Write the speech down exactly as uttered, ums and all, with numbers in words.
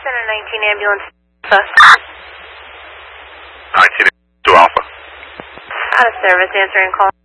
Center nineteen ambulance. nineteen to Alpha. Out of service, answering call.